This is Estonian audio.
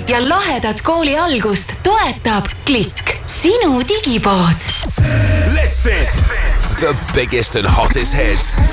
ja lahedat kooli algust toetab Klikk, sinu digipood. Listen, the biggest and hottest hits